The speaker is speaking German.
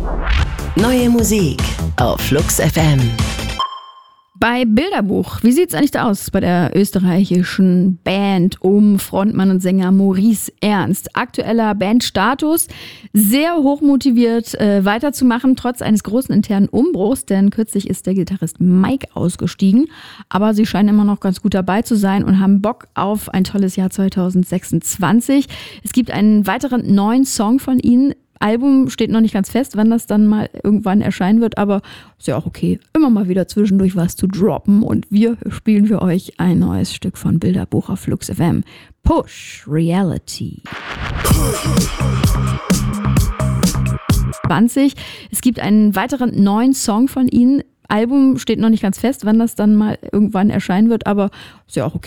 Neue Musik auf Flux FM. Bei Bilderbuch, wie sieht's eigentlich da aus bei der österreichischen Band um Frontmann und Sänger Maurice Ernst? Aktueller Bandstatus, sehr hochmotiviert weiterzumachen, trotz eines großen internen Umbruchs, denn kürzlich ist der Gitarrist Mike ausgestiegen. Aber sie scheinen immer noch ganz gut dabei zu sein und haben Bock auf ein tolles Jahr 2026. Es gibt einen weiteren neuen Song von ihnen. Album steht noch nicht ganz fest, wann das dann mal irgendwann erscheinen wird, aber ist ja auch okay, immer mal wieder zwischendurch was zu droppen und wir spielen für euch ein neues Stück von Bilderbuch auf Flux FM. Push Reality. 20. Es gibt einen weiteren neuen Song von ihnen. Album steht noch nicht ganz fest, wann das dann mal irgendwann erscheinen wird, aber ist ja auch okay.